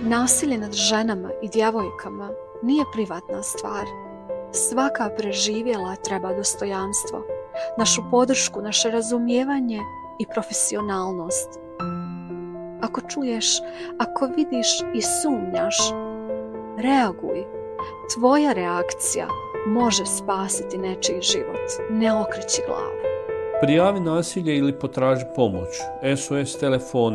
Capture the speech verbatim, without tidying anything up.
Nasilje nad ženama i djevojkama nije privatna stvar. Svaka preživjela treba dostojanstvo, našu podršku, naše razumijevanje i profesionalnost. Ako čuješ, ako vidiš i sumnjaš, reaguj. Tvoja reakcija može spasiti nečiji život. Ne okreći glavu. Prijavi nasilje ili potraži pomoć. S O S telefon